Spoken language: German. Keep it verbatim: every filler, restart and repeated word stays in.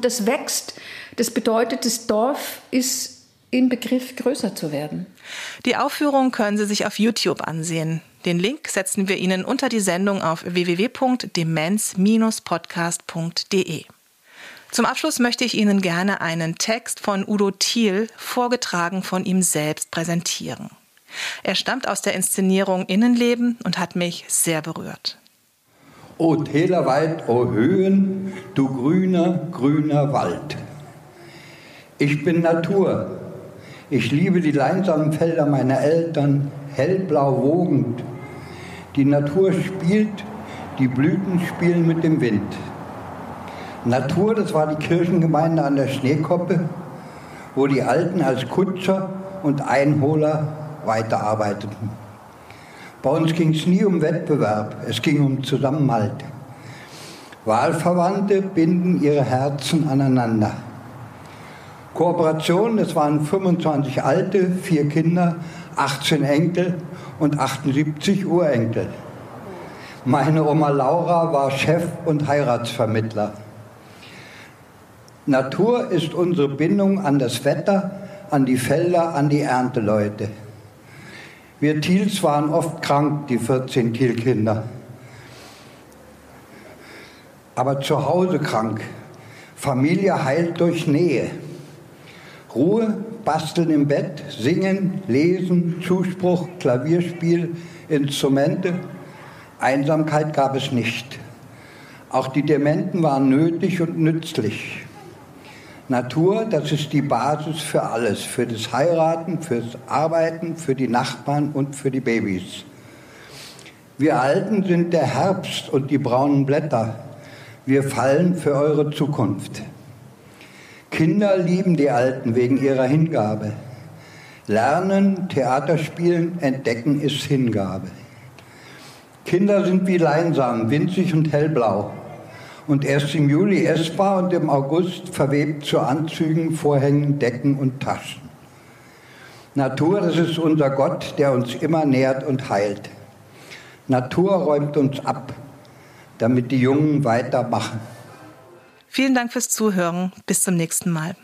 und das wächst. Das bedeutet, das Dorf ist im Begriff, größer zu werden. Die Aufführung können Sie sich auf YouTube ansehen. Den Link setzen wir Ihnen unter die Sendung auf w w w punkt demenz Bindestrich podcast punkt d e. Zum Abschluss möchte ich Ihnen gerne einen Text von Udo Thiel, vorgetragen von ihm selbst, präsentieren. Er stammt aus der Inszenierung Innenleben und hat mich sehr berührt. O Tälerwald, o Höhen, du grüner, grüner Wald. Ich bin Natur. Ich liebe die leinsamen Felder meiner Eltern, hellblau wogend. Die Natur spielt, die Blüten spielen mit dem Wind. Natur, das war die Kirchengemeinde an der Schneekoppe, wo die Alten als Kutscher und Einholer weiterarbeiteten. Bei uns ging es nie um Wettbewerb, es ging um Zusammenhalt. Wahlverwandte binden ihre Herzen aneinander. Kooperation, das waren fünfundzwanzig Alte, vier Kinder, achtzehn Enkel und achtundsiebzig Urenkel. Meine Oma Laura war Chef und Heiratsvermittler. Natur ist unsere Bindung an das Wetter, an die Felder, an die Ernteleute. Wir Thiels waren oft krank, die vierzehn Thiel-Kinder. Aber zu Hause krank. Familie heilt durch Nähe. Ruhe, basteln im Bett, singen, lesen, Zuspruch, Klavierspiel, Instrumente. Einsamkeit gab es nicht. Auch die Dementen waren nötig und nützlich. Natur, das ist die Basis für alles, für das Heiraten, fürs Arbeiten, für die Nachbarn und für die Babys. Wir Alten sind der Herbst und die braunen Blätter. Wir fallen für eure Zukunft. Kinder lieben die Alten wegen ihrer Hingabe. Lernen, Theater spielen, entdecken ist Hingabe. Kinder sind wie Leinsamen, winzig und hellblau. Und erst im Juli essbar und im August verwebt zu Anzügen, Vorhängen, Decken und Taschen. Natur, das ist unser Gott, der uns immer nährt und heilt. Natur räumt uns ab, damit die Jungen weitermachen. Vielen Dank fürs Zuhören. Bis zum nächsten Mal.